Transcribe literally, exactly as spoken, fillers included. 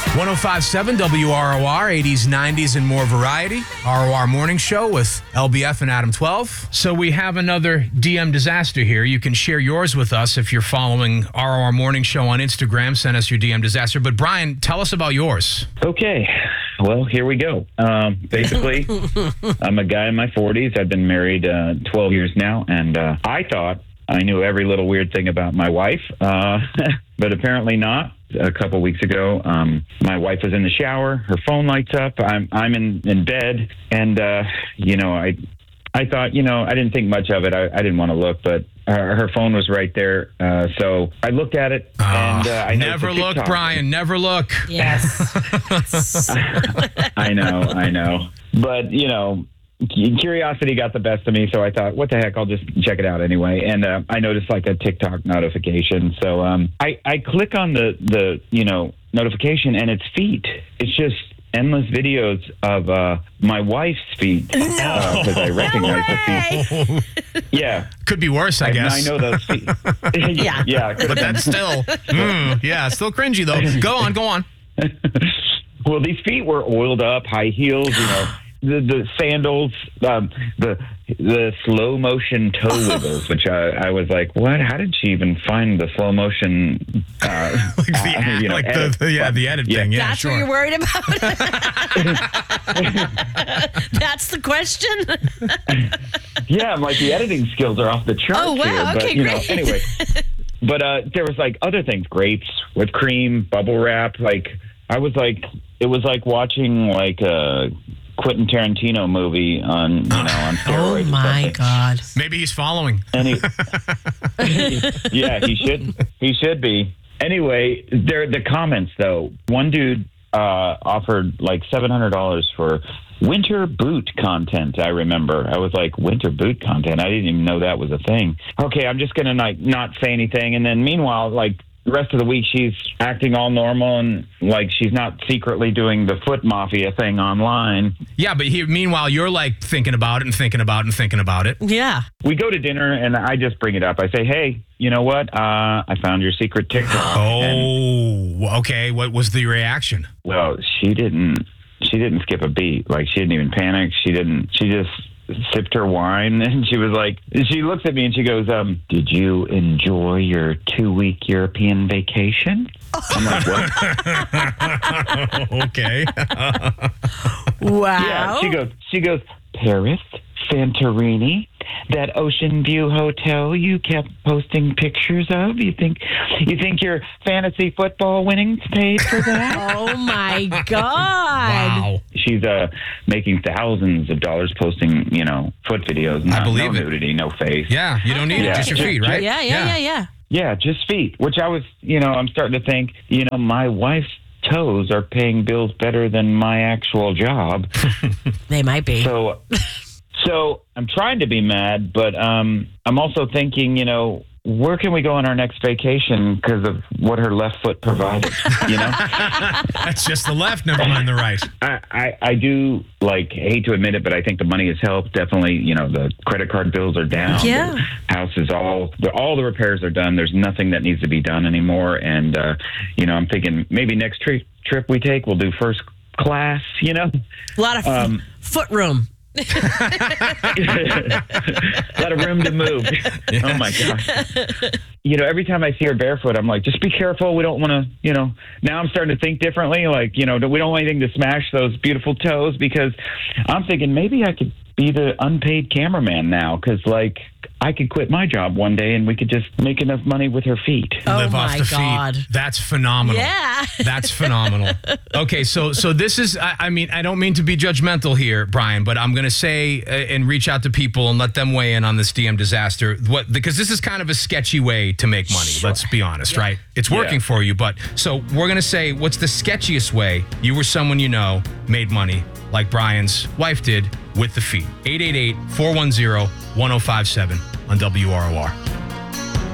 one oh five point seven W R O R, eighties, nineties, and more variety. R O R Morning Show with L B F and Adam twelve. So we have another D M disaster here. You can share yours with us if you're following R O R Morning Show on Instagram. Send us your D M disaster. But Brian, tell us about yours. Okay. Well, here we go. Um, basically, I'm a guy in my forties. I've been married uh, twelve years now, and uh, I thought I knew every little weird thing about my wife, uh, but apparently not. A couple weeks ago, um, my wife was in the shower. Her phone lights up. I'm I'm in, in bed, and uh, you know, I I thought, you know, I didn't think much of it. I, I didn't want to look, but her, her phone was right there. Uh, so I looked at it, Oh, and uh, I never look, Brian. Never look. Yes. I know, I know, but you know. Curiosity got the best of me, so I thought, what the heck, I'll just check it out anyway. And uh, I noticed like a TikTok notification. So um, I, I click on the, the, you know, notification, and it's feet. It's just endless videos of uh, my wife's feet. No. Because uh, I recognize the feet. Yeah. Could be worse, I, I guess. I know those feet. Yeah. Yeah. But that's still, mm, yeah, still cringy, though. Go on, go on. Well, these feet were oiled up, high heels, you know. The, the sandals, um, the the slow motion toe wiggles, which I, I was like, what? How did she even find the slow motion? Uh, like the, uh, you know, like edit? the, the yeah, the edit Yeah. thing. Yeah, That's sure. what you're worried about? That's the question? Yeah, I'm like, the editing skills are off the charts Oh, wow. here. But, Okay, you know, great. anyway. But uh, there was like other things, grapes, whipped cream, bubble wrap. Like, I was like, it was like watching like a Quentin Tarantino movie on, you know, on steroids. Oh, or my something. God. Maybe he's following. And he, yeah, he should. He should be. Anyway, there the comments though. One dude uh, offered like seven hundred dollars for winter boot content. I remember. I was like, winter boot content. I didn't even know that was a thing. Okay, I'm just gonna like not say anything. And then meanwhile, like. The rest of the week, she's acting all normal and like she's not secretly doing the foot mafia thing online. Yeah, but he, meanwhile, you're like thinking about it and thinking about it and thinking about it. Yeah. We go to dinner and I just bring it up. I say, hey, you know what? Uh, I found your secret TikTok. And, Oh, okay. What was the reaction? well, she didn't. She didn't skip a beat. Like she didn't even panic. She didn't. She just sipped her wine and she was like, she looks at me and she goes, um, did you enjoy your two week European vacation? I'm like, what? Okay. Wow. Yeah, she goes, she goes, Paris, Santorini, that Ocean View hotel you kept posting pictures of. You think, you think your fantasy football winnings paid for that? Oh, my God. Wow. She's uh making thousands of dollars posting, you know, foot videos. Not, believe no it. nudity, no face. Yeah, you don't need Yeah. it. Just your feet, right? Yeah, yeah, yeah, yeah. Yeah, just feet. Which I was, you know, I'm starting to think, you know, my wife's toes are paying bills better than my actual job. They might be. So, so I'm trying to be mad, but um, I'm also thinking, you know, where can we go on our next vacation because of what her left foot provided? You know, That's just the left, never mind the right. I, I, I do like hate to admit it, but I think the money has helped. Definitely, you know, the credit card bills are down. Yeah. The house is all the, all the repairs are done. There's nothing that needs to be done anymore. And uh, you know, I'm thinking maybe next trip trip we take, we'll do first class. You know, A lot of f- Um, foot room. a lot of room to move. Oh my gosh. You know, every time I see her barefoot, I'm like, just be careful. We don't want to, you know, now I'm starting to think differently. Like, you know, we don't want anything to smash those beautiful toes because I'm thinking maybe I could be the unpaid cameraman now because, like, I could quit my job one day and we could just make enough money with her feet. Oh, Live off my the God. feet. That's phenomenal. Yeah. That's phenomenal. Okay, so so this is, I, I mean, I don't mean to be judgmental here, Brian, but I'm going to say uh, and reach out to people and let them weigh in on this D M disaster. What because this is kind of a sketchy way to make money, Sure. let's be honest, right? It's working Yeah. for you, but so we're going to say what's the sketchiest way you or someone you know made money like Brian's wife did with the feet. eight eight eight, four one zero, one oh five seven on W R O R.